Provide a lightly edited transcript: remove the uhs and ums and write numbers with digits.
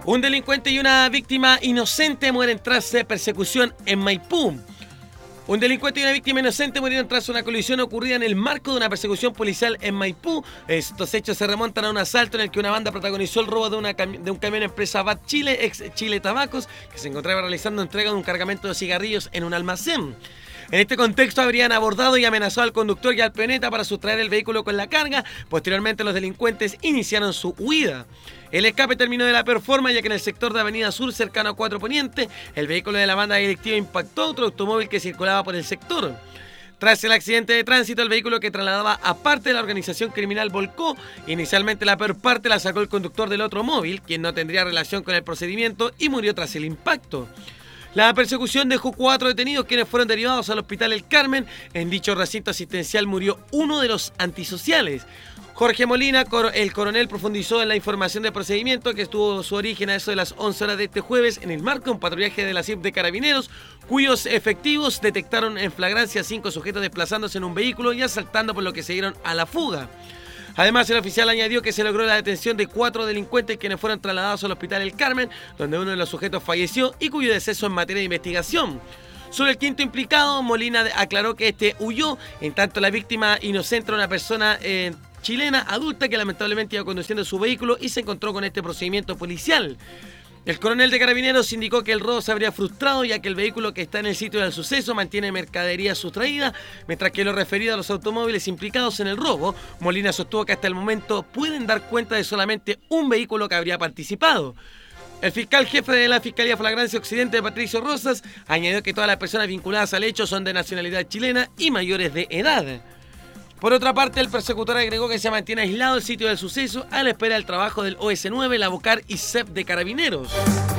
Un delincuente y una víctima inocente mueren tras persecución en Maipú. Un delincuente y una víctima inocente murieron tras una colisión ocurrida en el marco de una persecución policial en Maipú. Estos hechos se remontan a un asalto en el que una banda protagonizó el robo de un camión empresa BAT Chile, ex Chile Tabacos, que se encontraba realizando entrega de un cargamento de cigarrillos en un almacén. En este contexto habrían abordado y amenazado al conductor y al peoneta para sustraer el vehículo con la carga. Posteriormente los delincuentes iniciaron su huida. El escape terminó de la peor forma, ya que en el sector de Avenida Sur, cercano a 4 Poniente, el vehículo de la banda delictiva impactó a otro automóvil que circulaba por el sector. Tras el accidente de tránsito, el vehículo que trasladaba a parte de la organización criminal volcó. Inicialmente la peor parte la sacó el conductor del otro móvil, quien no tendría relación con el procedimiento y murió tras el impacto. La persecución dejó 4 detenidos, quienes fueron derivados al Hospital El Carmen. En dicho recinto asistencial murió uno de los antisociales. Jorge Molina, el coronel, profundizó en la información de procedimiento que tuvo su origen a eso de las 11 horas de este jueves en el marco de un patrullaje de la CIP de Carabineros, cuyos efectivos detectaron en flagrancia a 5 sujetos desplazándose en un vehículo y asaltando, por lo que se dieron a la fuga. Además, el oficial añadió que se logró la detención de 4 delincuentes quienes fueron trasladados al Hospital El Carmen, donde uno de los sujetos falleció y cuyo deceso en materia de investigación. Sobre el quinto implicado, Molina aclaró que este huyó, en tanto la víctima inocente era una persona chilena adulta que lamentablemente iba conduciendo su vehículo y se encontró con este procedimiento policial. El coronel de Carabineros indicó que el robo se habría frustrado ya que el vehículo que está en el sitio del suceso mantiene mercadería sustraída, mientras que lo referido a los automóviles implicados en el robo, Molina sostuvo que hasta el momento pueden dar cuenta de solamente un vehículo que habría participado. El fiscal jefe de la Fiscalía Flagrancia Occidente, Patricio Rosas, añadió que todas las personas vinculadas al hecho son de nacionalidad chilena y mayores de edad. Por otra parte, el persecutor agregó que se mantiene aislado el sitio del suceso a la espera del trabajo del OS9, la Bocar y CEP de Carabineros.